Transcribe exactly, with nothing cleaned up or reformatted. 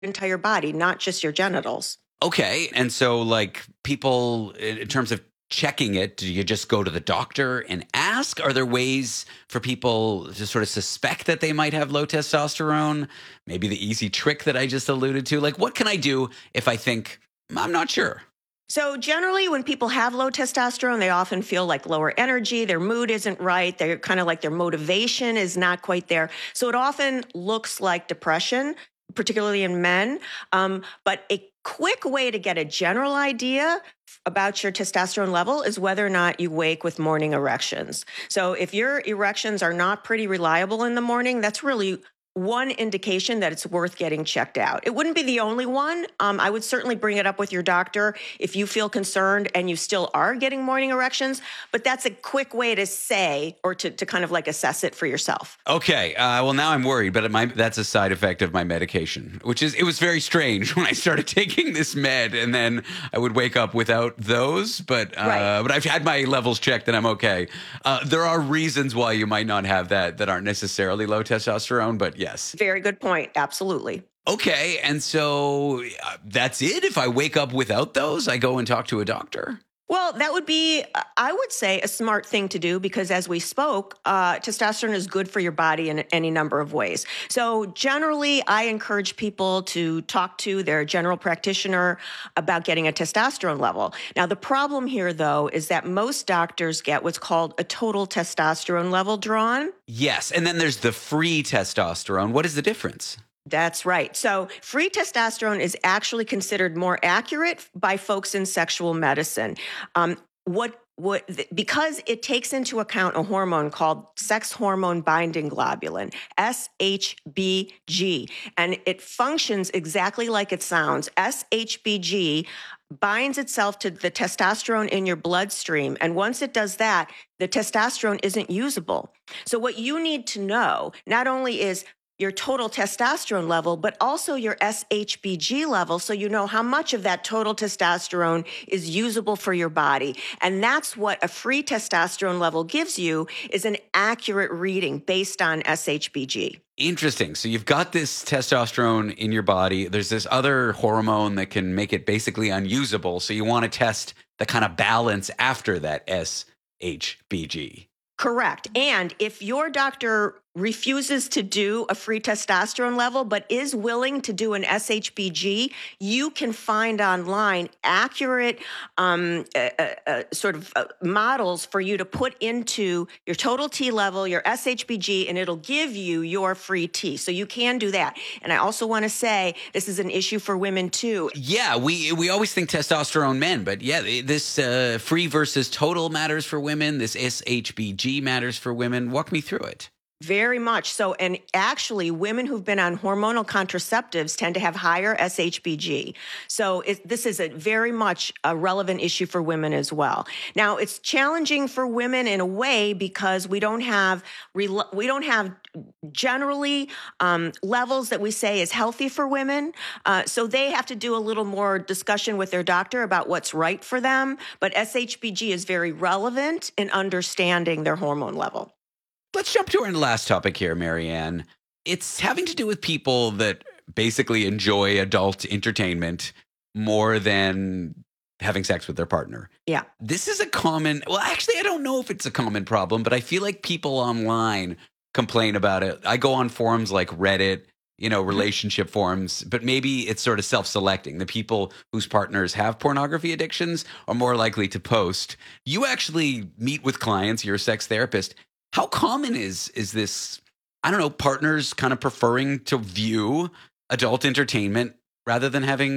entire body, not just your genitals. Okay. And so, like, people, in in terms of checking it, do you just go to the doctor and ask? Are there ways for people to sort of suspect that they might have low testosterone? Maybe the easy trick that I just alluded to. Like, what can I do if I think I'm not sure? So generally, when people have low testosterone, they often feel like lower energy, their mood isn't right, they're kind of like their motivation is not quite there. So it often looks like depression, particularly in men. Um, but a quick way to get a general idea about your testosterone level is whether or not you wake with morning erections. So if your erections are not pretty reliable in the morning, that's really one indication that it's worth getting checked out. It wouldn't be the only one. Um, I would certainly bring it up with your doctor if you feel concerned and you still are getting morning erections, but that's a quick way to say or to, to kind of like assess it for yourself. Okay. Uh, well, now I'm worried, but it might, that's a side effect of my medication, which is, it was very strange when I started taking this med and then I would wake up without those, but, uh, Right. but I've had my levels checked and I'm okay. Uh, there are reasons why you might not have that, that aren't necessarily low testosterone, but yes. Very good point. Absolutely. Okay. And so uh, that's it. If I wake up without those, I go and talk to a doctor. Well, that would be, I would say, a smart thing to do because as we spoke, uh, testosterone is good for your body in any number of ways. So generally, I encourage people to talk to their general practitioner about getting a testosterone level. Now, the problem here, though, is that most doctors get what's called a total testosterone level drawn. Yes. And then there's the free testosterone. What is the difference? That's right. So free testosterone is actually considered more accurate by folks in sexual medicine. Um, what what because it takes into account a hormone called sex hormone binding globulin, S H B G, and it functions exactly like it sounds. S H B G binds itself to the testosterone in your bloodstream. And once it does that, the testosterone isn't usable. So what you need to know not only is your total testosterone level, but also your S H B G level, so you know how much of that total testosterone is usable for your body. And that's what a free testosterone level gives you, is an accurate reading based on S H B G. Interesting. So you've got this testosterone in your body. There's this other hormone that can make it basically unusable. So you want to test the kind of balance after that S H B G. Correct. And if your doctor refuses to do a free testosterone level, but is willing to do an S H B G, you can find online accurate um, uh, uh, sort of uh, models for you to put into your total T level, your S H B G, and it'll give you your free T. So you can do that. And I also want to say this is an issue for women too. Yeah, we we always think testosterone men, but yeah, this uh, free versus total matters for women. This S H B G matters for women. Walk me through it. Very much so. And actually, women who've been on hormonal contraceptives tend to have higher S H B G. So it, this is a very much a relevant issue for women as well. Now, it's challenging for women in a way because we don't have we don't have generally um, levels that we say is healthy for women. Uh, so they have to do a little more discussion with their doctor about what's right for them. But S H B G is very relevant in understanding their hormone level. Let's jump to our last topic here, Marianne. It's having to do with people that basically enjoy adult entertainment more than having sex with their partner. Yeah. This is a common, well, actually, I don't know if it's a common problem, but I feel like people online complain about it. I go on forums like Reddit, you know, relationship forums, but maybe it's sort of self-selecting. The people whose partners have pornography addictions are more likely to post. You actually meet with clients, you're a sex therapist. How common is is this, I don't know, partners kind of preferring to view adult entertainment rather than having